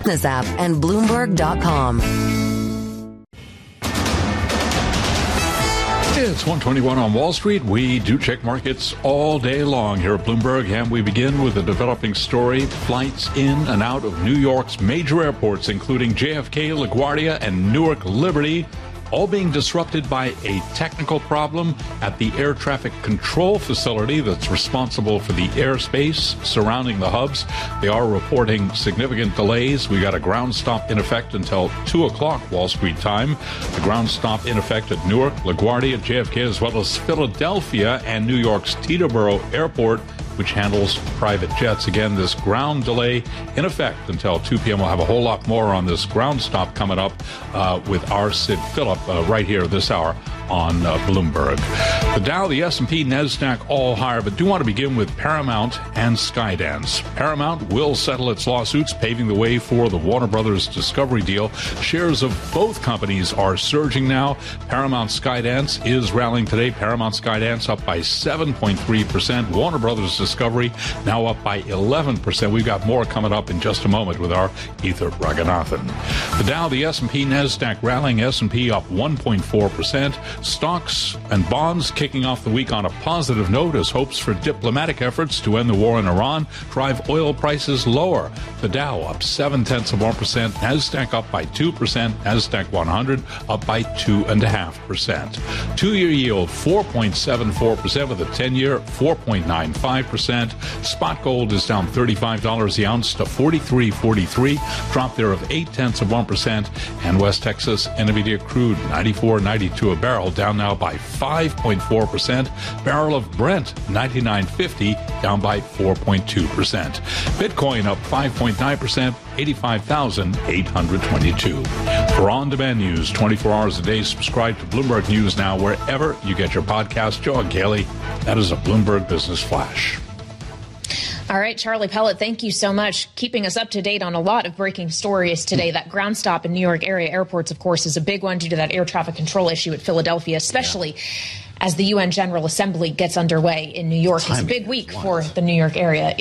Business app, and Bloomberg.com. It's 1:21 on Wall Street. We do check markets all day long here at Bloomberg, and we begin with a developing story. Flights in and out of New York's major airports, including JFK, LaGuardia, and Newark Liberty, all being disrupted by a technical problem at the air traffic control facility that's responsible for the airspace surrounding the hubs. They are reporting significant delays. We got a ground stop in effect until 2 o'clock Wall Street time. The ground stop in effect at Newark, LaGuardia, JFK, as well as Philadelphia and New York's Teterboro Airport, which handles private jets. Again, this ground delay in effect until 2 p.m. We'll have a whole lot more on this ground stop coming up with our Sid Phillip right here this hour on Bloomberg. The Dow, the S&P, NASDAQ all higher, but do want to begin with Paramount and Skydance. Paramount will settle its lawsuits, paving the way for the Warner Brothers Discovery deal. Shares of both companies are surging now. Paramount Skydance is rallying today. Paramount Skydance up by 7.3%. Warner Brothers Discovery now up by 11%. We've got more coming up in just a moment with our Ether Raghunathan. The Dow, the S&P, NASDAQ rallying. S&P up 1.4%. Stocks and bonds kicking off the week on a positive note as hopes for diplomatic efforts to end the war in Iran drive oil prices lower. The Dow up 0.7%, NASDAQ up by 2%, NASDAQ 100 up by 2.5%. Two-year yield 4.74% with a 10-year 4.95%. Spot gold is down $35 the ounce to $43.43, drop there of 0.8%. And West Texas Intermediate crude 94.92 a barrel, down now by 5.4%. Barrel of Brent, 99.50, down by 4.2%. Bitcoin up 5.9%, 85,822. For on-demand news 24 hours a day, subscribe to Bloomberg News Now wherever you get your podcast. Joe Gailey, that is a Bloomberg Business Flash. All right, Charlie Pellet, thank you so much. Keeping us up to date on a lot of breaking stories today. That ground stop in New York area airports, of course, is a big one due to that air traffic control issue at Philadelphia, especially as the UN General Assembly gets underway in New York. It's a big week for the New York area.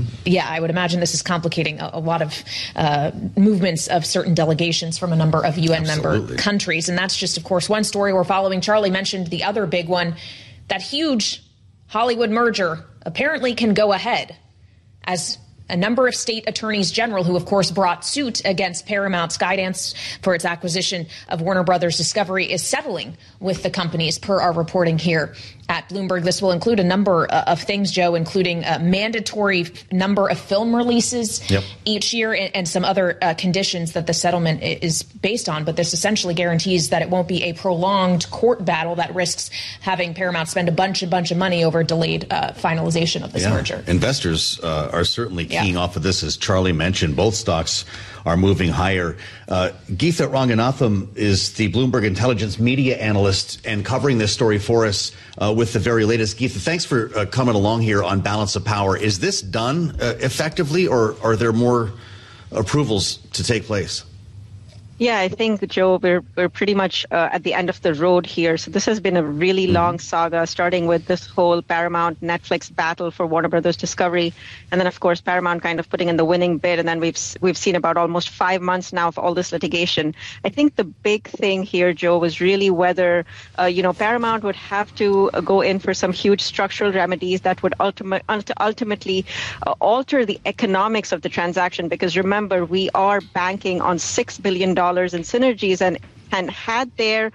I would imagine this is complicating a lot of movements of certain delegations from a number of UN member countries. And that's just, of course, one story we're following. Charlie mentioned the other big one. That huge Hollywood merger apparently can go ahead, as a number of state attorneys general who, of course, brought suit against Paramount Skydance for its acquisition of Warner Brothers Discovery is settling with the companies, per our reporting here at Bloomberg. This will include a number of things, Joe, including a mandatory number of film releases each year and some other conditions that the settlement is based on. But this essentially guarantees that it won't be a prolonged court battle that risks having Paramount spend a bunch of money over delayed finalization of this merger. Investors are certainly keying off of this, as Charlie mentioned. Both stocks are moving higher. Geetha Ranganathan is the Bloomberg Intelligence media analyst and covering this story for us with the very latest. Geetha, thanks for coming along here on Balance of Power. Is this done effectively, or are there more approvals to take place? Yeah, I think, Joe, we're pretty much at the end of the road here. So this has been a really long saga, starting with this whole Paramount Netflix battle for Warner Brothers Discovery, and then, of course, Paramount kind of putting in the winning bid, and then we've seen about almost 5 months now of all this litigation. I think the big thing here, Joe, was really whether Paramount would have to go in for some huge structural remedies that would ultimately alter the economics of the transaction. Because remember, we are banking on $6 billion in synergies, and had they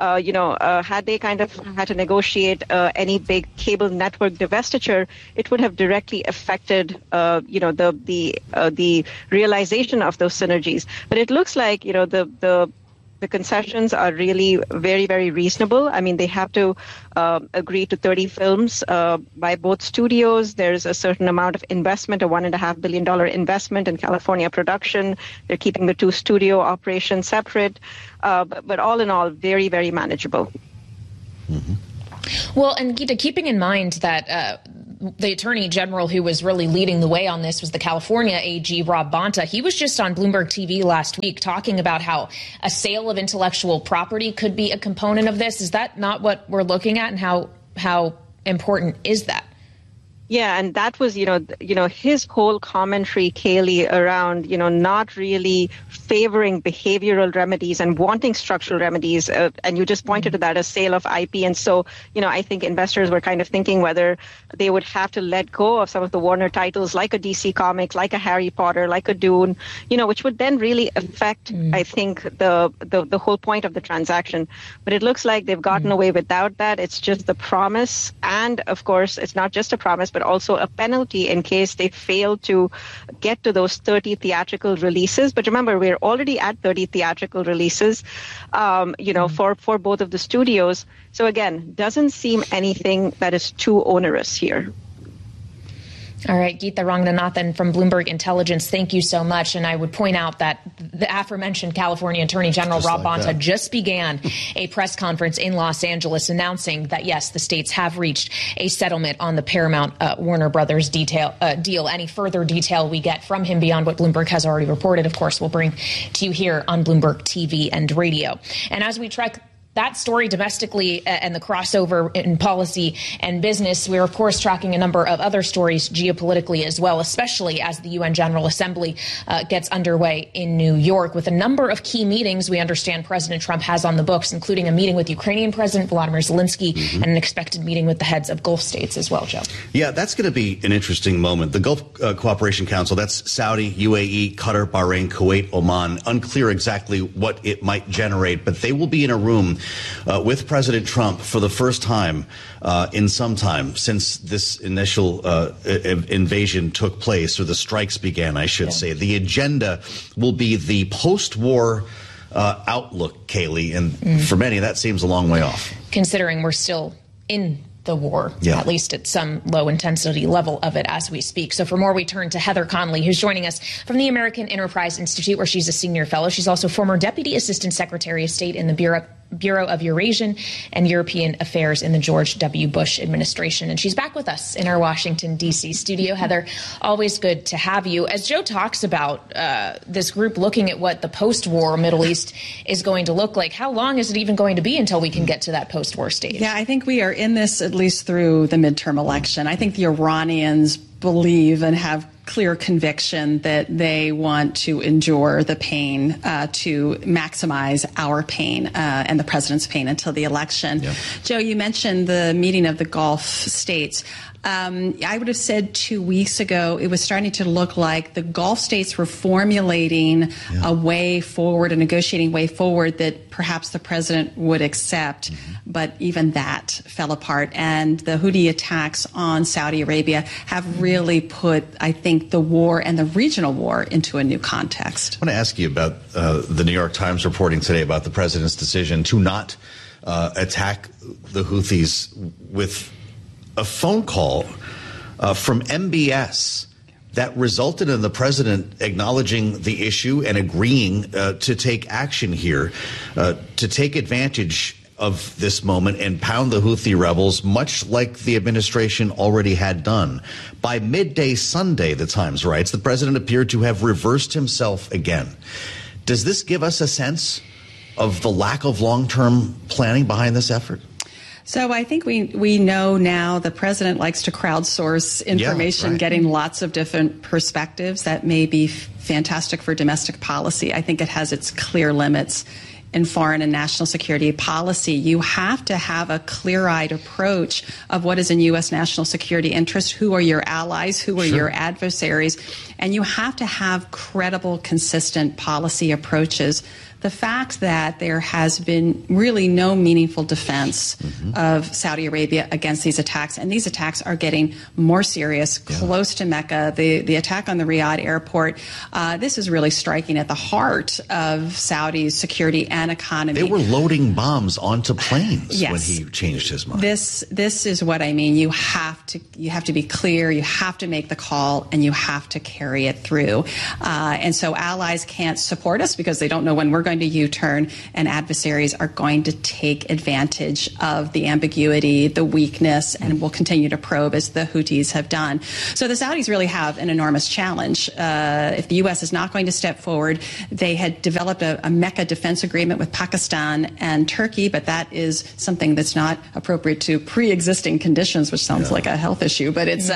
kind of had to negotiate any big cable network divestiture, it would have directly affected the realization of those synergies. But it looks like the concessions are really very, very reasonable. I mean, they have to agree to 30 films by both studios. There's a certain amount of investment, a $1.5 billion investment in California production. They're keeping the two studio operations separate. But all in all, very, very manageable. Well, and Geetha, keeping in mind that the attorney general who was really leading the way on this was the California AG, Rob Bonta. He was just on Bloomberg TV last week talking about how a sale of intellectual property could be a component of this. Is that not what we're looking at, and how important is that? Yeah, and that was, his whole commentary, Kayleigh, around, not really favoring behavioral remedies and wanting structural remedies. And you just pointed to that as sale of IP. And so, I think investors were kind of thinking whether they would have to let go of some of the Warner titles like a DC Comics, like a Harry Potter, like a Dune, which would then really affect, I think, the whole point of the transaction. But it looks like they've gotten away without that. It's just the promise. And of course, it's not just a promise, but also a penalty in case they fail to get to those 30 theatrical releases. But remember, we're already at 30 theatrical releases, for both of the studios. So again, doesn't seem anything that is too onerous here. All right, Geetha Ranganathan from Bloomberg Intelligence, thank you so much. And I would point out that the aforementioned California Attorney General Rob Bonta just began a press conference in Los Angeles announcing that, yes, the states have reached a settlement on the Paramount Warner Brothers deal. Any further detail we get from him beyond what Bloomberg has already reported, of course, we'll bring to you here on Bloomberg TV and radio. And as we track that story domestically and the crossover in policy and business, we're, of course, tracking a number of other stories geopolitically as well, especially as the UN General Assembly gets underway in New York with a number of key meetings we understand President Trump has on the books, including a meeting with Ukrainian President Volodymyr Zelensky and an expected meeting with the heads of Gulf states as well, Joe. Yeah, that's going to be an interesting moment. The Gulf Cooperation Council, that's Saudi, UAE, Qatar, Bahrain, Kuwait, Oman. Unclear exactly what it might generate, but they will be in a room with President Trump for the first time in some time since this initial invasion took place, or the strikes began, I should say. The agenda will be the post-war outlook, Kayleigh, and for many that seems a long way off. Considering we're still in the war, at least at some low intensity level of it as we speak. So for more, we turn to Heather Conley, who's joining us from the American Enterprise Institute, where she's a senior fellow. She's also former Deputy Assistant Secretary of State in the Bureau of Eurasian and European Affairs in the George W. Bush administration. And she's back with us in our Washington, D.C. studio. Heather, always good to have you. As Joe talks about this group looking at what the post-war Middle East is going to look like, how long is it even going to be until we can get to that post-war stage? Yeah, I think we are in this at least through the midterm election. I think the Iranians believe and have clear conviction that they want to endure the pain to maximize our pain and the president's pain until the election. Yeah. Joe, you mentioned the meeting of the Gulf states. I would have said 2 weeks ago, it was starting to look like the Gulf states were formulating a way forward, a negotiating way forward that perhaps the president would accept. But even that fell apart. And the Houthi attacks on Saudi Arabia have really put, I think, the war and the regional war into a new context. I want to ask you about the New York Times reporting today about the president's decision to not attack the Houthis with a phone call from MBS that resulted in the president acknowledging the issue and agreeing to take action here, to take advantage of this moment and pound the Houthi rebels, much like the administration already had done. By midday Sunday, the Times writes, the president appeared to have reversed himself again. Does this give us a sense of the lack of long-term planning behind this effort? So I think we know now the president likes to crowdsource information, getting lots of different perspectives. That may be fantastic for domestic policy. I think it has its clear limits in foreign and national security policy. You have to have a clear-eyed approach of what is in U.S. national security interest, who are your allies, who are your adversaries, and you have to have credible, consistent policy approaches. The fact that there has been really no meaningful defense of Saudi Arabia against these attacks, and these attacks are getting more serious, close to Mecca. The attack on the Riyadh airport, this is really striking at the heart of Saudi's security and economy. They were loading bombs onto planes when he changed his mind. This is what I mean. You have to be clear, you have to make the call, and you have to carry carry it through. And so allies can't support us because they don't know when we're going to U-turn, and adversaries are going to take advantage of the ambiguity, the weakness, and will continue to probe as the Houthis have done. So the Saudis really have an enormous challenge. If the U.S. is not going to step forward, they had developed a Mecca defense agreement with Pakistan and Turkey, but that is something that's not appropriate to pre-existing conditions, which sounds like a health issue, but it's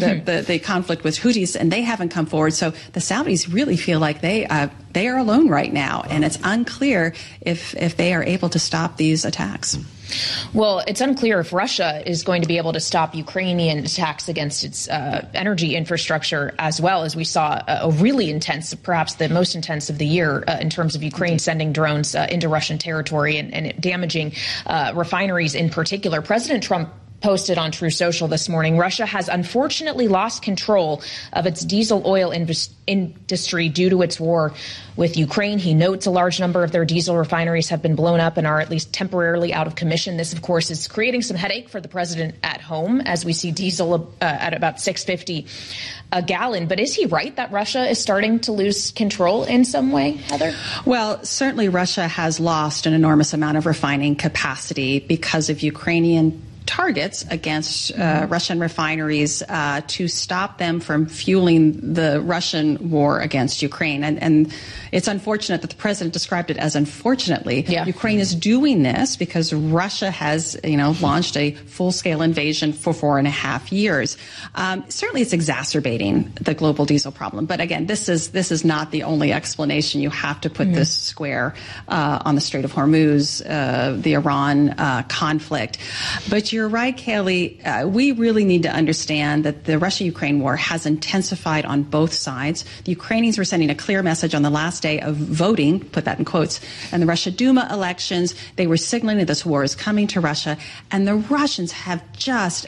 the conflict with Houthis, and they haven't come forward. So the Saudis really feel like they are alone right now, and it's unclear if they are able to stop these attacks. Well, it's unclear if Russia is going to be able to stop Ukrainian attacks against its energy infrastructure as well, as we saw a really intense, perhaps the most intense of the year in terms of Ukraine sending drones into Russian territory and damaging refineries in particular. President Trump posted on True Social this morning, Russia has unfortunately lost control of its diesel oil industry due to its war with Ukraine. He notes a large number of their diesel refineries have been blown up and are at least temporarily out of commission. This, of course, is creating some headache for the president at home as we see diesel at about $6.50 a gallon. But is he right that Russia is starting to lose control in some way, Heather? Well, certainly Russia has lost an enormous amount of refining capacity because of Ukrainian targets against Russian refineries to stop them from fueling the Russian war against Ukraine. And it's unfortunate that the president described it as unfortunately. Yeah. Ukraine is doing this because Russia has, launched a full-scale invasion for 4.5 years. Certainly it's exacerbating the global diesel problem. But again, this is not the only explanation. You have to put this square on the Strait of Hormuz, the Iran conflict. But you're right, Kaylee. We really need to understand that the Russia-Ukraine war has intensified on both sides. The Ukrainians were sending a clear message on the last day of voting, put that in quotes, and the Russia Duma elections. They were signaling that this war is coming to Russia. And the Russians have just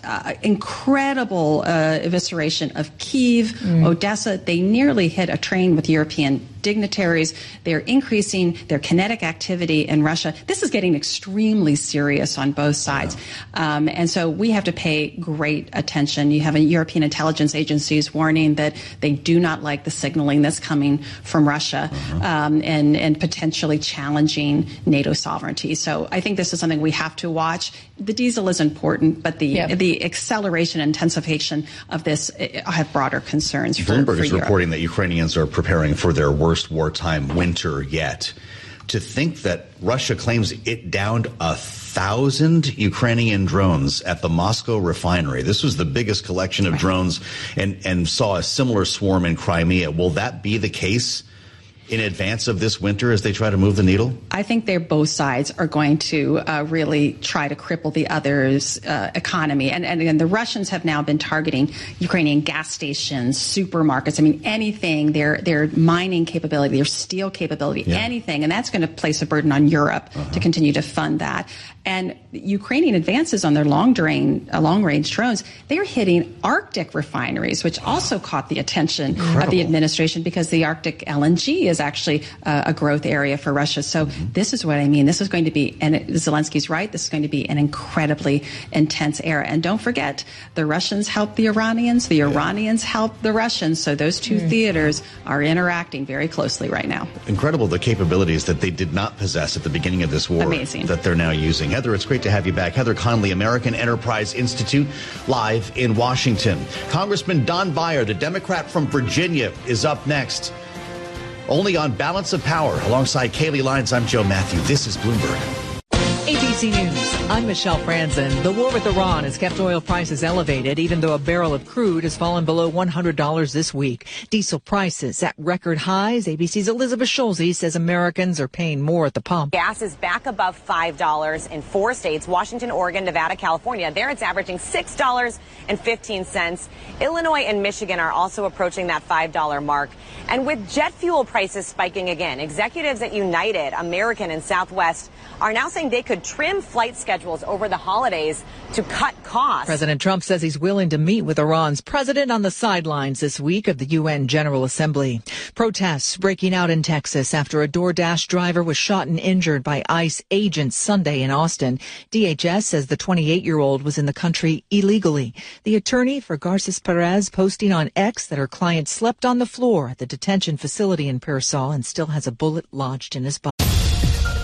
incredible evisceration of Kyiv, Odessa. They nearly hit a train with European dignitaries. They're increasing their kinetic activity in Russia. This is getting extremely serious on both sides. And so we have to pay great attention. You have European intelligence agencies warning that they do not like the signaling that's coming from Russia and potentially challenging NATO sovereignty. So I think this is something we have to watch. The diesel is important, but the acceleration and intensification of this have broader concerns for Bloomberg is reporting that Ukrainians are preparing for their worst wartime winter yet. To think that Russia claims it downed 1,000 Ukrainian drones at the Moscow refinery. This was the biggest collection of drones and saw a similar swarm in Crimea. Will that be the case in advance of this winter as they try to move the needle? I think both sides are going to really try to cripple the other's economy. And again, the Russians have now been targeting Ukrainian gas stations, supermarkets. I mean, anything, their mining capability, their steel capability, anything. And that's going to place a burden on Europe to continue to fund that. And Ukrainian advances on their long-range drones, they're hitting Arctic refineries, which also caught the attention of the administration because the Arctic LNG is actually a growth area for Russia. So this is what I mean. This is going to be, and Zelensky's right, this is going to be an incredibly intense era. And don't forget, the Russians help the Iranians, the Iranians help the Russians. So those two theaters are interacting very closely right now. Incredible, the capabilities that they did not possess at the beginning of this war. Amazing. That they're now using. Heather, it's great to have you back. Heather Conley, American Enterprise Institute, live in Washington. Congressman Don Beyer, the Democrat from Virginia, is up next. Only on Balance of Power. Alongside Kaylee Lyons, I'm Joe Matthew. This is Bloomberg. ABC News, I'm Michelle Franzen. The war with Iran has kept oil prices elevated, even though a barrel of crude has fallen below $100 this week. Diesel prices at record highs. ABC's Elizabeth Schulze says Americans are paying more at the pump. Gas is back above $5 in 4 states, Washington, Oregon, Nevada, California. There it's averaging $6.15. Illinois and Michigan are also approaching that $5 mark. And with jet fuel prices spiking again, executives at United, American, and Southwest are now saying they could trim flight schedules schedules over the holidays to cut costs. President Trump says he's willing to meet with Iran's president on the sidelines this week of the UN General Assembly. Protests breaking out in Texas after a DoorDash driver was shot and injured by ICE agents Sunday in Austin. DHS says the 28-year-old was in the country illegally. The attorney for Garces Perez posting on X that her client slept on the floor at the detention facility in Pearsall and still has a bullet lodged in his body.